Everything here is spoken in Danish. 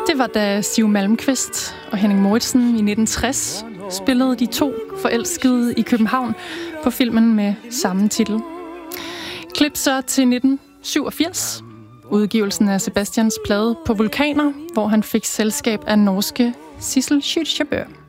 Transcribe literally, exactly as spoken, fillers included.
Det var da Siv Malmkvist og Henning Moritzen i nitten tres spillede de to forelskede i København på filmen med samme titel. Klip så til nitten syvogfirs, udgivelsen af Sebastians plade På Vulkaner, hvor han fik selskab af norske Sissel Kyrkjebø.